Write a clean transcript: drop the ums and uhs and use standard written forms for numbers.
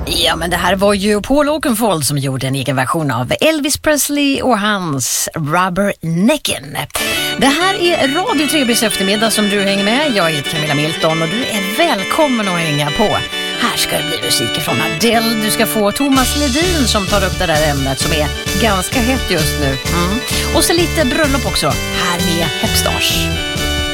Ja, men det här var ju Paul Oakenfold som gjorde en egen version av Elvis Presley och hans Rubbernecken. Det här är Radio Trebys eftermiddag som du hänger med. Jag heter Camilla Milton och du är välkommen att hänga på. Här ska det bli musik från Adele. Du ska få Thomas Ledin som tar upp det där ämnet som är ganska hett just nu. Och så lite bröllop också. Här med Hepstars.